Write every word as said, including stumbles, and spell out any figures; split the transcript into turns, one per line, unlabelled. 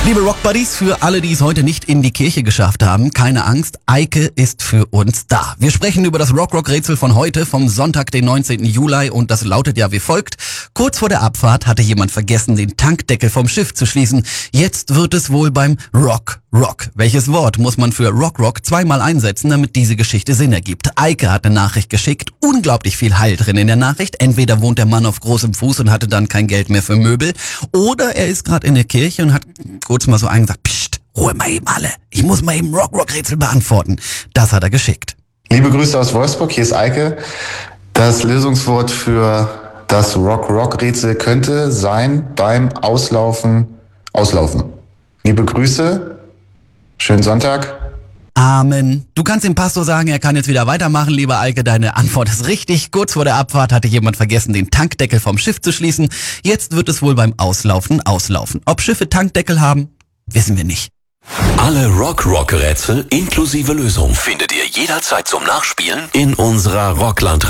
Liebe Rock Buddies, für alle, die es heute nicht in die Kirche geschafft haben, keine Angst, Eike ist für uns da. Wir sprechen über das Rock-Rock-Rätsel von heute, vom Sonntag, den neunzehnten Juli, und das lautet ja wie folgt. Kurz vor der Abfahrt hatte jemand vergessen, den Tankdeckel vom Schiff zu schließen. Jetzt wird es wohl beim Rock Rock. Welches Wort muss man für Rock Rock zweimal einsetzen, damit diese Geschichte Sinn ergibt? Eike hat eine Nachricht geschickt, unglaublich viel Heil drin in der Nachricht. Entweder wohnt der Mann auf großem Fuß und hatte dann kein Geld mehr für Möbel, oder er ist gerade in der Kirche und hat kurz mal so eingesagt, psst, Ruhe mal eben alle, ich muss mal eben Rock-Rock-Rätsel beantworten. Das hat er geschickt.
Liebe Grüße aus Wolfsburg, hier ist Eike. Das Lösungswort für das Rock-Rock-Rätsel könnte sein beim Auslaufen, Auslaufen. Liebe Grüße, schönen Sonntag.
Amen. Du kannst dem Pastor sagen, er kann jetzt wieder weitermachen, lieber Eike, deine Antwort ist richtig. Kurz vor der Abfahrt hatte jemand vergessen, den Tankdeckel vom Schiff zu schließen. Jetzt wird es wohl beim Auslaufen auslaufen. Ob Schiffe Tankdeckel haben, wissen wir nicht.
Alle Rock-Rock-Rätsel inklusive Lösung findet ihr jederzeit zum Nachspielen in unserer Rockland